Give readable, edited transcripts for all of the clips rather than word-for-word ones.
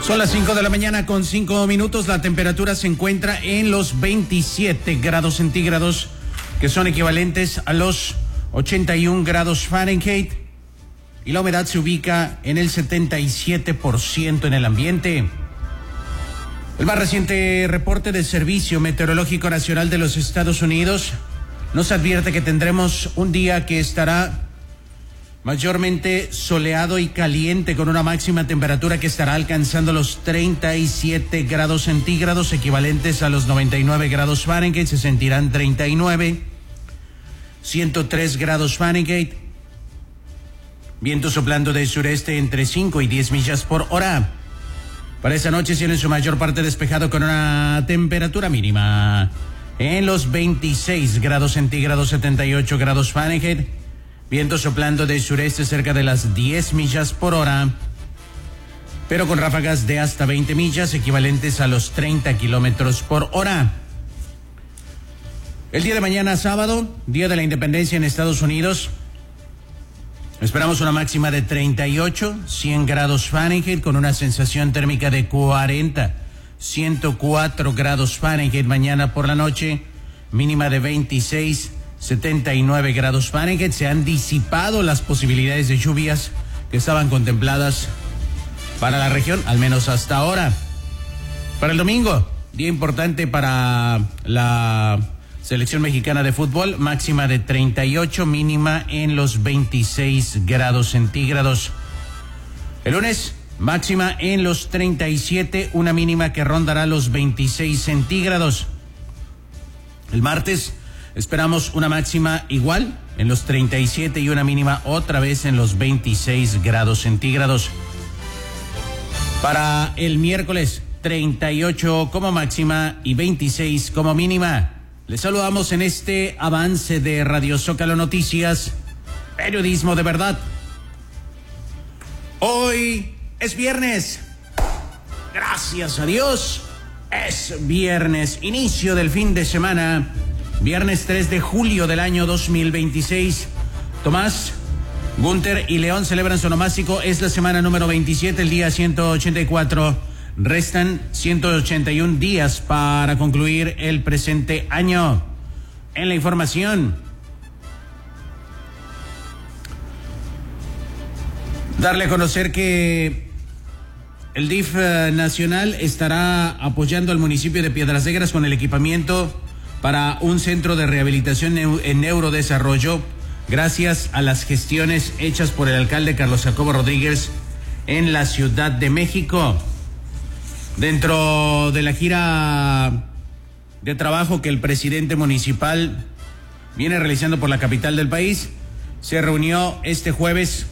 Son las 5 de la mañana con 5 minutos. La temperatura se encuentra en los 27 grados centígrados, que son equivalentes a los 81 grados Fahrenheit. Y la humedad se ubica en el 77% en el ambiente. El más reciente reporte del Servicio Meteorológico Nacional de los Estados Unidos nos advierte que tendremos un día que estará mayormente soleado y caliente, con una máxima temperatura que estará alcanzando los 37 grados centígrados, equivalentes a los 99 grados Fahrenheit. Se sentirán 39, 103 grados Fahrenheit. Viento soplando del sureste entre 5 y 10 millas por hora. Para esta noche, cielo en su mayor parte despejado, con una temperatura mínima en los 26 grados centígrados, 78 grados Fahrenheit. Viento soplando del sureste cerca de las 10 millas por hora, pero con ráfagas de hasta 20 millas, equivalentes a los 30 kilómetros por hora. El día de mañana, sábado, Día de la Independencia en Estados Unidos, esperamos una máxima de 38, 100 grados Fahrenheit, con una sensación térmica de 40, 104 grados Fahrenheit. Mañana por la noche, mínima de 26, 79 grados Fahrenheit. Se han disipado las posibilidades de lluvias que estaban contempladas para la región, al menos hasta ahora. Para el domingo, día importante para la selección mexicana de fútbol, máxima de 38, mínima en los 26 grados centígrados. El lunes, máxima en los 37, una mínima que rondará los 26 centígrados. El martes, esperamos una máxima igual en los 37 y una mínima otra vez en los 26 grados centígrados. Para el miércoles, 38 como máxima y 26 como mínima. Les saludamos en este avance de Radio Zócalo Noticias, periodismo de verdad. Hoy es viernes. Gracias a Dios, es viernes, inicio del fin de semana. Viernes 3 de julio del año 2026. Tomás, Gunter y León celebran su onomástico. Es la semana número 27, el día 184. Restan 181 días para concluir el presente año. En la información, darle a conocer que el DIF nacional estará apoyando al municipio de Piedras Negras con el equipamiento para un centro de rehabilitación en neurodesarrollo, gracias a las gestiones hechas por el alcalde Carlos Jacobo Rodríguez en la Ciudad de México. Dentro de la gira de trabajo que el presidente municipal viene realizando por la capital del país, se reunió este jueves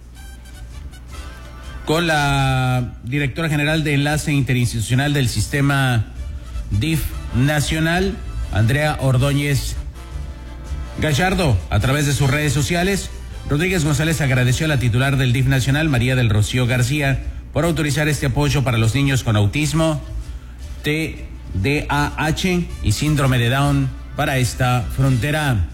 con la directora general de Enlace Interinstitucional del Sistema DIF Nacional, Andrea Ordóñez Gallardo. A través de sus redes sociales, Rodríguez González agradeció a la titular del DIF Nacional, María del Rocío García, por autorizar este apoyo para los niños con autismo, TDAH y síndrome de Down para esta frontera.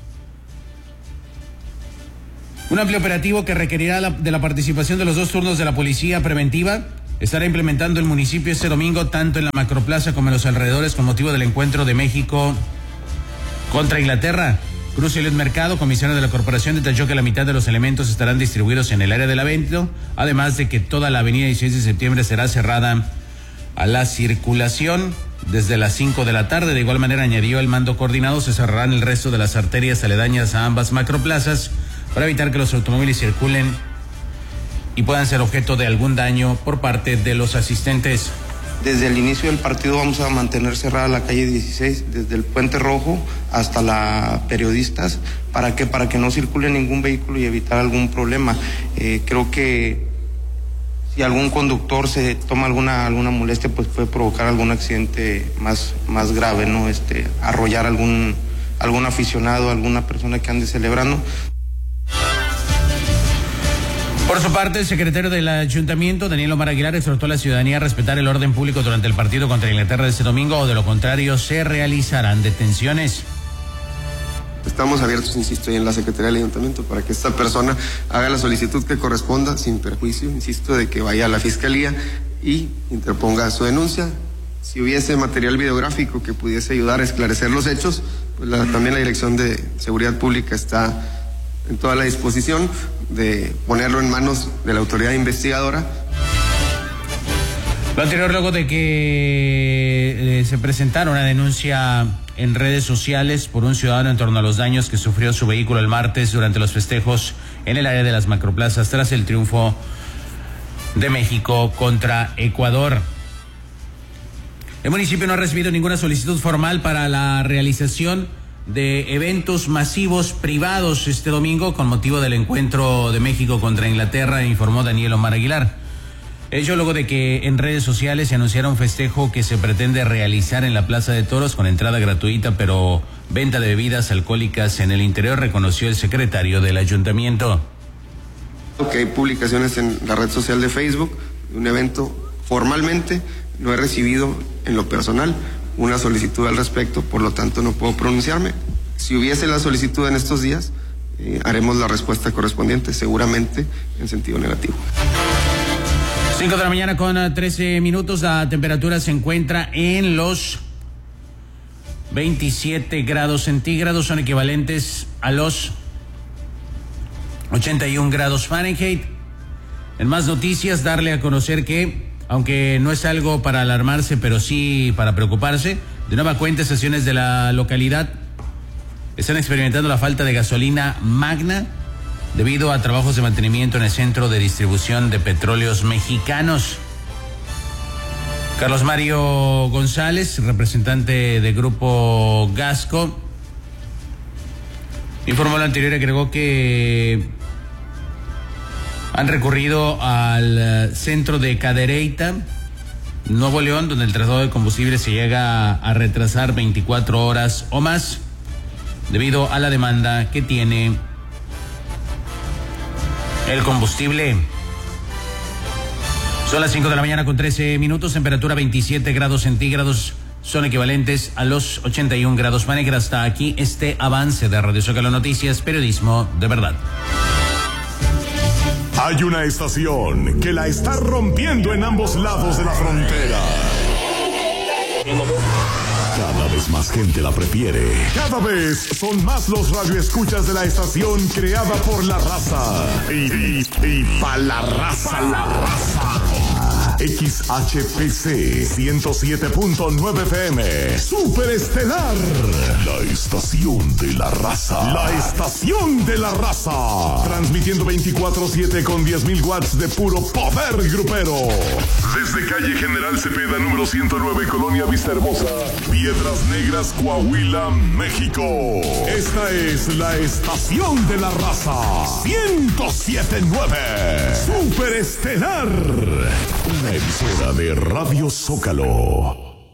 Un amplio operativo que requerirá de la participación de los 2 turnos de la policía preventiva estará implementando el municipio este domingo, tanto en la Macroplaza como en los alrededores, con motivo del encuentro de México contra Inglaterra. Cruz Elliot Mercado, comisionado de la corporación, detalló que la mitad de los elementos estarán distribuidos en el área del evento, además de que toda la avenida 16 de septiembre será cerrada a la circulación desde las 5 de la tarde. De igual manera, añadió, el mando coordinado se cerrarán el resto de las arterias aledañas a ambas macroplazas para evitar que los automóviles circulen y puedan ser objeto de algún daño por parte de los asistentes. Desde el inicio del partido vamos a mantener cerrada la calle 16, desde el Puente Rojo hasta la Periodistas. ¿Para qué? Para que no circule ningún vehículo y evitar algún problema. Creo que si algún conductor se toma alguna molestia, pues puede provocar algún accidente más grave, ¿no? Arrollar algún aficionado, alguna persona que ande celebrando. Por su parte, el secretario del Ayuntamiento, Daniel Omar Aguilar, exhortó a la ciudadanía a respetar el orden público durante el partido contra Inglaterra de este domingo, o de lo contrario se realizarán detenciones. Estamos abiertos, insisto, en la Secretaría del Ayuntamiento para que esta persona haga la solicitud que corresponda sin perjuicio, insisto, de que vaya a la Fiscalía y interponga su denuncia. Si hubiese material videográfico que pudiese ayudar a esclarecer los hechos, pues también la Dirección de Seguridad Pública está en toda la disposición de ponerlo en manos de la autoridad investigadora. Lo anterior luego de que se presentara una denuncia en redes sociales por un ciudadano en torno a los daños que sufrió su vehículo el martes durante los festejos en el área de las macroplazas tras el triunfo de México contra Ecuador. El municipio no ha recibido ninguna solicitud formal para la realización de eventos masivos privados este domingo con motivo del encuentro de México contra Inglaterra, informó Daniel Omar Aguilar. Ello luego de que en redes sociales se anunciara un festejo que se pretende realizar en la Plaza de Toros con entrada gratuita, pero venta de bebidas alcohólicas en el interior, reconoció el secretario del ayuntamiento. Que hay publicaciones en la red social de Facebook, un evento formalmente no he recibido en lo personal una solicitud al respecto, por lo tanto no puedo pronunciarme. Si hubiese la solicitud en estos días, haremos la respuesta correspondiente, seguramente en sentido negativo. 5 de la mañana con 13 minutos, la temperatura se encuentra en los 27 grados centígrados, son equivalentes a los 81 grados Fahrenheit. En más noticias, darle a conocer que, aunque no es algo para alarmarse, pero sí para preocuparse, de nueva cuenta estaciones de la localidad están experimentando la falta de gasolina magna debido a trabajos de mantenimiento en el centro de distribución de petróleos mexicanos. Carlos Mario González, representante del Grupo Gasco, informó lo anterior y agregó que han recurrido al centro de Cadereyta, Nuevo León, donde el traslado de combustible se llega a retrasar 24 horas o más debido a la demanda que tiene el combustible. Son las 5 de la mañana con 13 minutos, temperatura 27 grados centígrados, son equivalentes a los 81 grados Fahrenheit. Hasta aquí este avance de Radio Zócalo Noticias, periodismo de verdad. Hay una estación que la está rompiendo en ambos lados de la frontera. Cada vez más gente la prefiere. Cada vez son más los radioescuchas de la estación creada por la raza. Y pa' la raza. XHPC 107.9 FM. Superestelar. La estación de la raza. La estación de la raza. Transmitiendo 24/7 con 10,000 watts de puro poder grupero. Desde calle General Cepeda, número 109, Colonia Vista Hermosa, Piedras Negras, Coahuila, México. Esta es la estación de la raza. 107.9. Superestelar. Una emisora de Radio Zócalo.